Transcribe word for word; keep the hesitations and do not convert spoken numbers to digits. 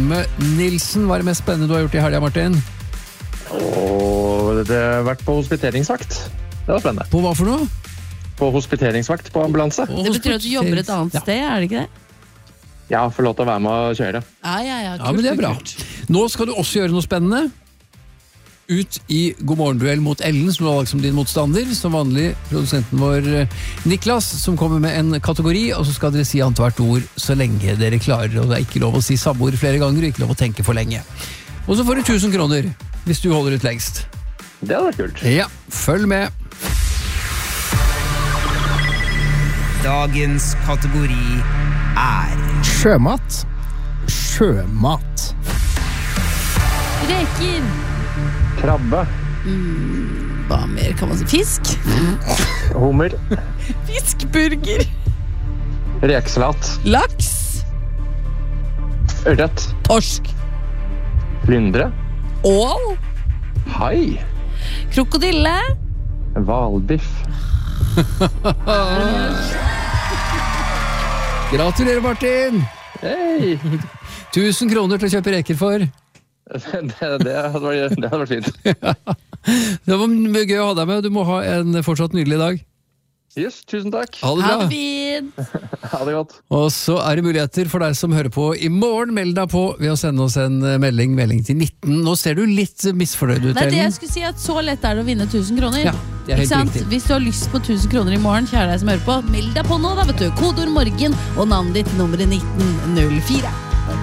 Holme Nilsen. Hva er det mest spennende du har gjort i helga, Martin? Og det har vært på hospiteringsvakt. Det var spennende. På hva for noe? På hospiteringsvakt på ambulanse. Det betyr at du jobber et annet sted, er det ikke det? Ja, får lov til å være med å kjøre. Ja, ja, ja. Kult, Ja, men det er bra. kult. Nå skal du også gjøre noe spennende. Ut i God morgen-duell mot Ellen, som du har valgt som din motstander. Som vanlig produsenten vår Niklas, som kommer med en kategori, og så skal dere si annethvert ord så lenge dere klarer, og det er ikke lov å si samme ord flere ganger, og ikke lov å tenke for lenge. Og så får du tusen kroner, hvis du holder ut lengst. Det hadde vært kult. Ja, følg med. Dagens kategori er Sjømat. Sjømat. Reker. Krabbe. Hva mer kan man si? Fisk. Hummer. Fiskburger. Rekesalat. Laks. Ørret. Torsk. Flyndre. Ål. Hai. Krokodille. Hvalbiff. Gratulerer, Martin! Hei! Tusen kroner til å kjøpe reker for. Det, det, hadde vært, det hadde vært fint. Det var mye gøy å ha deg med. Du må ha en fortsatt nydelig dag. Yes, tusen takk. Ha det Ha bra. det fint. Ha det godt. Og så er det muligheter for deg som hører på i morgen. Meld deg på ved å sende oss en melding, melding til nitten. Nå ser du litt misfornøyd ut, Nei, det jeg Ellen. skulle si at så lett er det å vinne tusen kroner. Ja, det er helt Ikke sant? riktig. Hvis du har lyst på tusen kroner i morgen, kjære deg som hører på, meld deg på nå da, vet du. Kodord morgen og navnet ditt nummeret nitten null fire.